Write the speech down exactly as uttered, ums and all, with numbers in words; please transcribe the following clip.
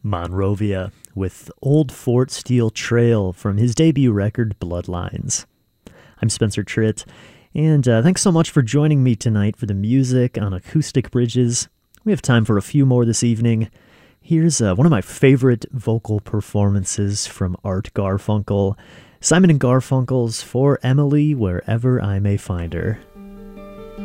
Monrovia with Old Fort Steel Trail from his debut record, Bloodlines. I'm Spencer Tritt, and uh, thanks so much for joining me tonight for the music on Acoustic Bridges. We have time for a few more this evening. Here's uh, one of my favorite vocal performances from Art Garfunkel, Simon and Garfunkel's For Emily Wherever I May Find Her.